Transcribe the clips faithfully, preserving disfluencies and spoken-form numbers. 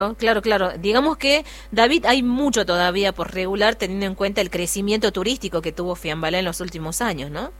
¿no? Claro, claro. Digamos que, David, hay mucho todavía por regular teniendo en cuenta el crecimiento turístico que tuvo Fiambalá en los últimos años, ¿no?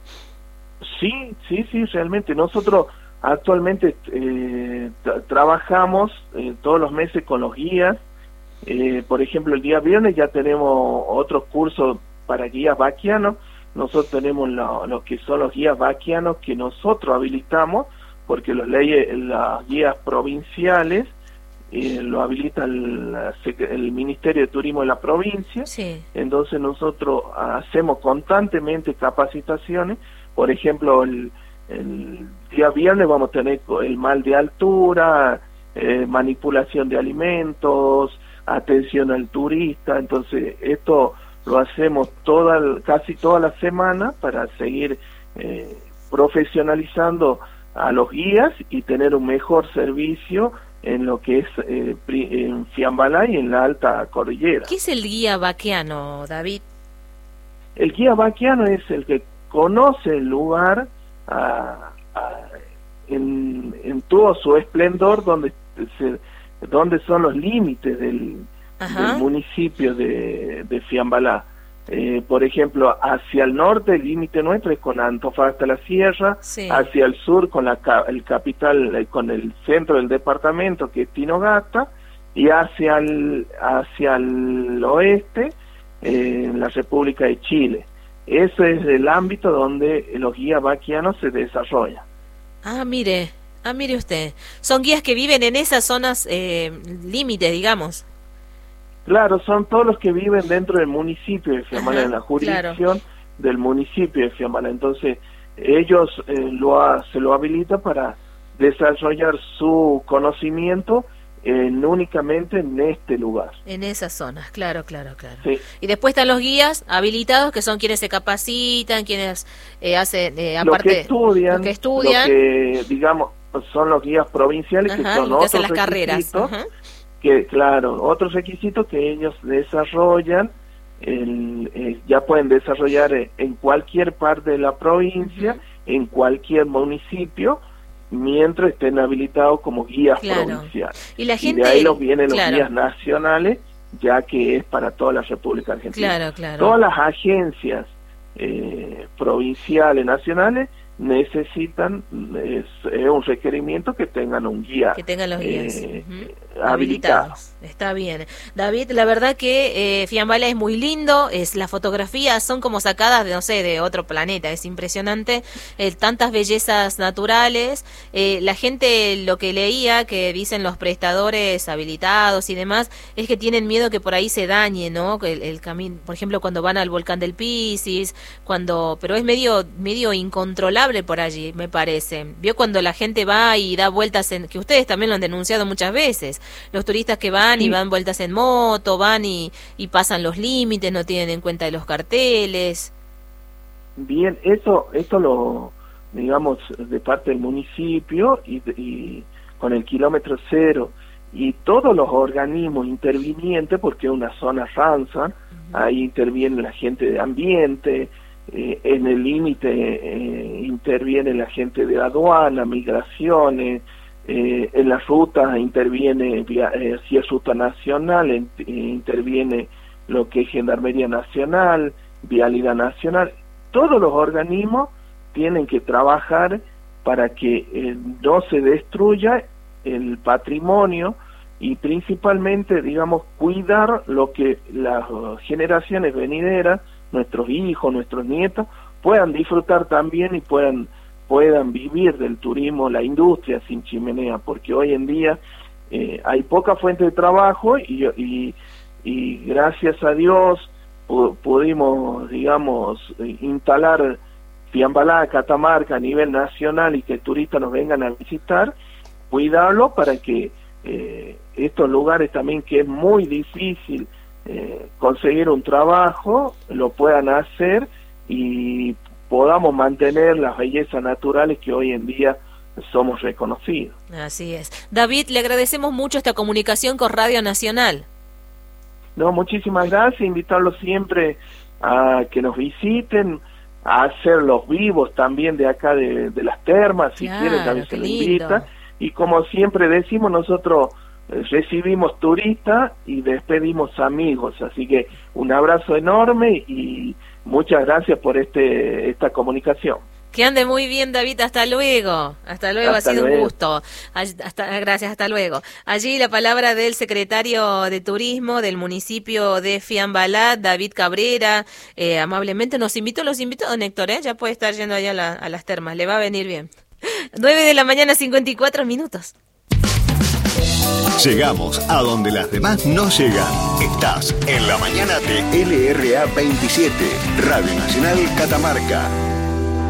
Sí, sí, sí, realmente. Nosotros actualmente eh, tra- trabajamos eh, todos los meses con los guías. Eh, por ejemplo, el día viernes ya tenemos otros cursos para guías vaquianos. Nosotros tenemos lo, lo que son los guías vaquianos que nosotros habilitamos, porque los leyes, las guías provinciales eh, lo habilita el, el Ministerio de Turismo de la provincia. Sí. Entonces nosotros hacemos constantemente capacitaciones. Por ejemplo, el, el día viernes vamos a tener el mal de altura, eh, manipulación de alimentos, atención al turista. Entonces esto lo hacemos toda, casi toda la semana para seguir eh, profesionalizando a los guías y tener un mejor servicio en lo que es eh, en Fiambalá y en la alta cordillera. ¿Qué es el guía vaqueano, David? El guía vaquiano es el que conoce el lugar a, a, en, en todo su esplendor, donde se, donde son los límites del, del municipio de, de Fiambalá. Eh, por ejemplo, hacia el norte el límite nuestro es con Antofagasta la Sierra, sí. Hacia el sur con la el capital, eh, con el centro del departamento que es Tinogasta, y hacia el hacia el oeste eh, en la República de Chile. Ese es el ámbito donde los guías vaquianos se desarrollan. Ah, mire, ah, mire usted, son guías que viven en esas zonas eh, límites, digamos. Claro, son todos los que viven dentro del municipio de Fiambalá, en la jurisdicción claro. del municipio de Fiambalá. Entonces, ellos eh, lo ha, se lo habilita para desarrollar su conocimiento en, únicamente en este lugar. En esas zonas, claro, claro, claro. Sí. Y después están los guías habilitados, que son quienes se capacitan, quienes eh, hacen, eh, aparte... Lo que estudian, lo que, estudian. Lo que digamos, son los guías provinciales, Ajá, que son que otros hacen las carreras. Ajá. Que claro, otros requisitos que ellos desarrollan, el, eh, ya pueden desarrollar en cualquier parte de la provincia, uh-huh. en cualquier municipio, mientras estén habilitados como guías claro. provinciales. Y la gente, y de ahí los vienen los claro. guías nacionales, ya que es para toda la República Argentina. Claro, claro. Todas las agencias eh, provinciales, nacionales, necesitan, es, es un requerimiento que tengan un guía. Que tengan los guías. Eh, uh-huh. Habilitados. Está bien. David, la verdad que eh, Fiambalá es muy lindo, es las fotografías son como sacadas de, no sé, de otro planeta, es impresionante, eh, tantas bellezas naturales, eh, la gente, lo que leía, que dicen los prestadores habilitados y demás, es que tienen miedo que por ahí se dañe, ¿no? El, el camino, por ejemplo, cuando van al volcán del Pisis, cuando, pero es medio, medio incontrolable por allí, me parece. Vio cuando la gente va y da vueltas en, que ustedes también lo han denunciado muchas veces, los turistas que van sí. y van vueltas en moto, van y, y pasan los límites, no tienen en cuenta de los carteles. Bien, eso, eso lo, digamos, de parte del municipio y, y con el kilómetro cero y todos los organismos intervinientes, porque es una zona Ramsar, uh-huh. ahí interviene la gente de ambiente, eh, en el límite eh, interviene la gente de aduana, migraciones, eh, en la ruta interviene, eh, si es ruta nacional, en, eh, interviene lo que es Gendarmería Nacional, Vialidad Nacional. Todos los organismos tienen que trabajar para que eh, no se destruya el patrimonio y principalmente, digamos, cuidar lo que las generaciones venideras, nuestros hijos, nuestros nietos, puedan disfrutar también y puedan puedan vivir del turismo, la industria sin chimenea, porque hoy en día eh, hay poca fuente de trabajo y, y, y gracias a Dios pu- pudimos, digamos, instalar Fiambalá, Catamarca a nivel nacional y que turistas nos vengan a visitar, cuidarlo para que eh, estos lugares también que es muy difícil eh, conseguir un trabajo, lo puedan hacer y podamos mantener las bellezas naturales que hoy en día somos reconocidos. Así es. David, le agradecemos mucho esta comunicación con Radio Nacional. No, muchísimas gracias, invitarlos siempre a que nos visiten, a hacer los vivos también de acá de, de las termas, si claro, quieren también se lo invita. Y como siempre decimos, nosotros recibimos turistas y despedimos amigos, así que un abrazo enorme y muchas gracias por este esta comunicación. Que ande muy bien, David, hasta luego. Hasta luego, hasta ha sido luego. Un gusto. Hasta, gracias, hasta luego. Allí la palabra del secretario de Turismo del municipio de Fiambalá, David Cabrera, eh, amablemente nos invitó, los invitó, don Héctor, ¿eh? Ya puede estar yendo allá a, la, a las termas, le va a venir bien. nueve de la mañana, cincuenta y cuatro minutos. Llegamos a donde las demás no llegan. Estás en la mañana de L R A veintisiete, Radio Nacional Catamarca.